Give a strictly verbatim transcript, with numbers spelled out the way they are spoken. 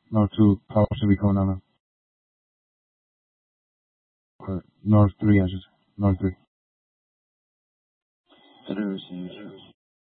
North two, power should be coming on now. Or North three, I should. North three. Hello, sir.